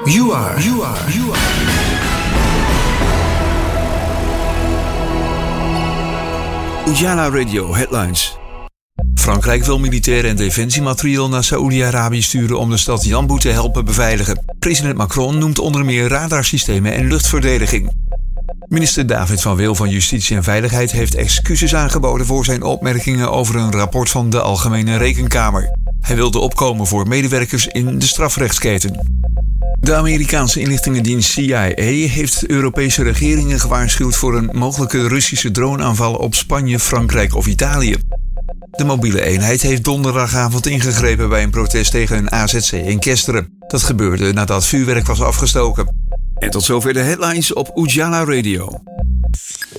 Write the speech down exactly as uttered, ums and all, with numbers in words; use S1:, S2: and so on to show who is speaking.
S1: You are, you are, you are. Ujala Radio Headlines. Frankrijk wil militair en defensiemateriaal naar Saoedi-Arabië sturen om de stad Yanbu te helpen beveiligen. President Macron noemt onder meer radarsystemen en luchtverdediging. Minister David van Wil van Justitie en Veiligheid heeft excuses aangeboden voor zijn opmerkingen over een rapport van de Algemene Rekenkamer. Hij wilde opkomen voor medewerkers in de strafrechtsketen. De Amerikaanse inlichtingendienst C I A heeft Europese regeringen gewaarschuwd voor een mogelijke Russische droneaanval op Spanje, Frankrijk of Italië. De mobiele eenheid heeft donderdagavond ingegrepen bij een protest tegen een A Z C in Kesteren. Dat gebeurde nadat vuurwerk was afgestoken. En tot zover de headlines op Ujala Radio.